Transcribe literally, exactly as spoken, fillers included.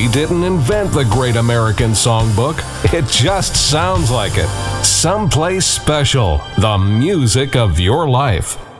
We didn't invent the Great American Songbook. It just sounds like it. Someplace Special, the music of your life.